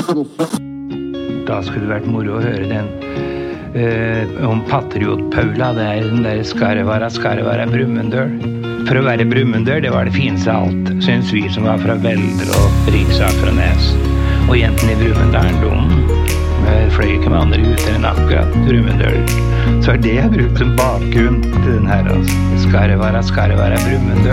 Da skulle det vært moro å høre den om Patriot Paula, det den der Skarvara Brumunddøl. For å være Brumunddøl, det var det fineste av alt, synes vi som var fra Velder og Riksak fra Nes. Og jentene i Brumunddølen, de fløy ikke med andre gutter enn akkurat Brumunddøl. Så det jeg brukt som bakgrunn til den her, altså. Skarvara Brumunddøl.